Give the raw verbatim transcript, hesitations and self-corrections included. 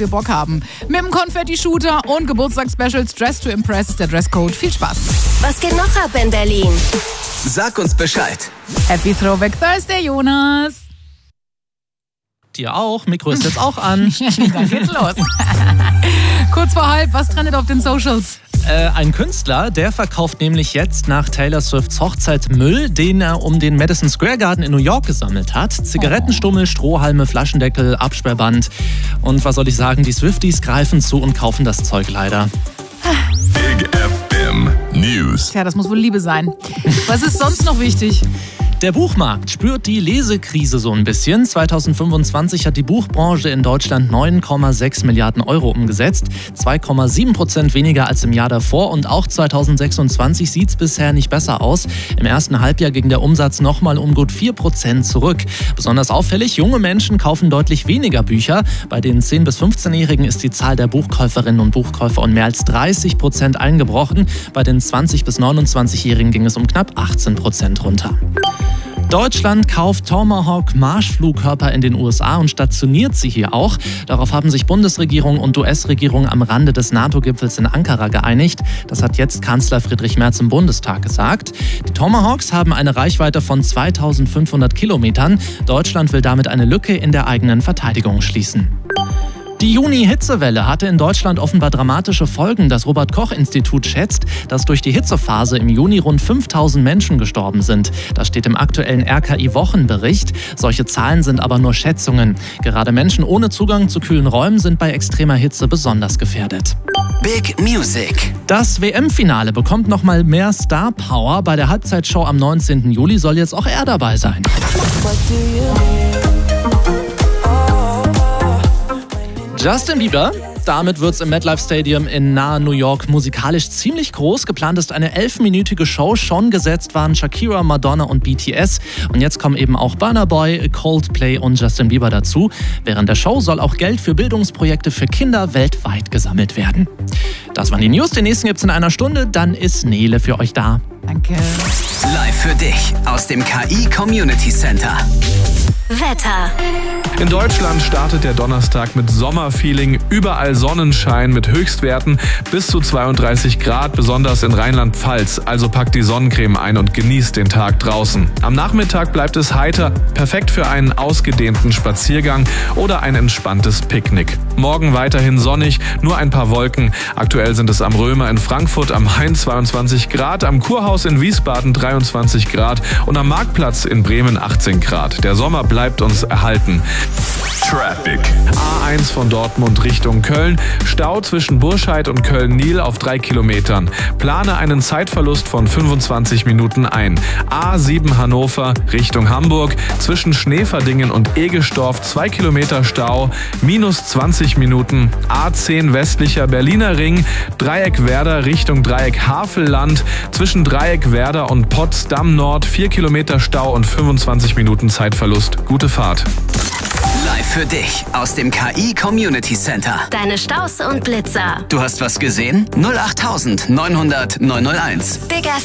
wir Bock haben. Mit dem Konfetti-Shooter und Geburtstagsspecials Dress to Impress ist der Dresscode. Viel Spaß. Was geht noch ab in Berlin? Sag uns Bescheid. Happy Throwback Thursday, Jonas. Dir auch. Mikro ist jetzt auch an. Dann geht's los. Kurz vor halb, was trendet auf den Socials? Äh, ein Künstler, der verkauft nämlich jetzt nach Taylor Swifts Hochzeit Müll, den er um den Madison Square Garden in New York gesammelt hat. Zigarettenstummel, Strohhalme, Flaschendeckel, Absperrband. Und was soll ich sagen, die Swifties greifen zu und kaufen das Zeug leider. Big F M News. Tja, das muss wohl Liebe sein. Was ist sonst noch wichtig? Der Buchmarkt spürt die Lesekrise so ein bisschen. zwanzig fünfundzwanzig hat die Buchbranche in Deutschland neun Komma sechs Milliarden Euro umgesetzt. zwei Komma sieben Prozent weniger als im Jahr davor. Und auch zwanzig sechsundzwanzig sieht es bisher nicht besser aus. Im ersten Halbjahr ging der Umsatz nochmal um gut vier Prozent zurück. Besonders auffällig, junge Menschen kaufen deutlich weniger Bücher. Bei den zehn- bis fünfzehnjährigen ist die Zahl der Buchkäuferinnen und Buchkäufer um mehr als dreißig Prozent eingebrochen. Bei den zwanzig- bis neunundzwanzigjährigen ging es um knapp achtzehn Prozent runter. Deutschland kauft Tomahawk-Marschflugkörper in den U S A und stationiert sie hier auch. Darauf haben sich Bundesregierung und U S-Regierung am Rande des NATO-Gipfels in Ankara geeinigt. Das hat jetzt Kanzler Friedrich Merz im Bundestag gesagt. Die Tomahawks haben eine Reichweite von zweitausendfünfhundert Kilometern. Deutschland will damit eine Lücke in der eigenen Verteidigung schließen. Die Juni-Hitzewelle hatte in Deutschland offenbar dramatische Folgen. Das Robert-Koch-Institut schätzt, dass durch die Hitzephase im Juni rund fünftausend Menschen gestorben sind. Das steht im aktuellen R K I-Wochenbericht. Solche Zahlen sind aber nur Schätzungen. Gerade Menschen ohne Zugang zu kühlen Räumen sind bei extremer Hitze besonders gefährdet. Big Music. Das W M-Finale bekommt nochmal mehr Star-Power. Bei der Halbzeitshow am neunzehnten Juli soll jetzt auch er dabei sein. Justin Bieber. Damit wird es im MetLife Stadium in nahe New York musikalisch ziemlich groß. Geplant ist eine elfminütige Show. Schon gesetzt waren Shakira, Madonna und B T S. Und jetzt kommen eben auch Burna Boy, Coldplay und Justin Bieber dazu. Während der Show soll auch Geld für Bildungsprojekte für Kinder weltweit gesammelt werden. Das waren die News. Den nächsten gibt's in einer Stunde. Dann ist Nele für euch da. Danke. Live für dich aus dem K I Community Center. Wetter. In Deutschland startet der Donnerstag mit Sommerfeeling, überall Sonnenschein mit Höchstwerten bis zu zweiunddreißig Grad, besonders in Rheinland-Pfalz. Also packt die Sonnencreme ein und genießt den Tag draußen. Am Nachmittag bleibt es heiter, perfekt für einen ausgedehnten Spaziergang oder ein entspanntes Picknick. Morgen weiterhin sonnig, nur ein paar Wolken. Aktuell sind es am Römer in Frankfurt am Main zweiundzwanzig Grad, am Kurhaus in Wiesbaden dreiundzwanzig Grad und am Marktplatz in Bremen achtzehn Grad. Der Sommer bleibt uns erhalten. Traffic. A eins von Dortmund Richtung Köln. Stau zwischen Burscheid und Köln-Nil auf drei Kilometern. Plane einen Zeitverlust von fünfundzwanzig Minuten ein. A sieben Hannover Richtung Hamburg. Zwischen Schneeverdingen und Egestorf zwei Kilometer Stau. Minus zwanzig Minuten. A zehn westlicher Berliner Ring. Dreieck Werder Richtung Dreieck Havelland. Zwischen Dreieck Werder und Potsdam Nord vier Kilometer Stau und fünfundzwanzig Minuten Zeitverlust. Gute Fahrt. Live für dich aus dem K I Community Center. Deine Staus und Blitzer. Du hast was gesehen? null acht neunhundert neunhunderteins. Big F